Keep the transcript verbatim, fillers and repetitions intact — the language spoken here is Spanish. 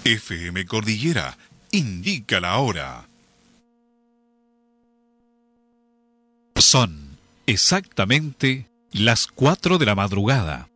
F M Cordillera indica la hora. Son exactamente las cuatro de la madrugada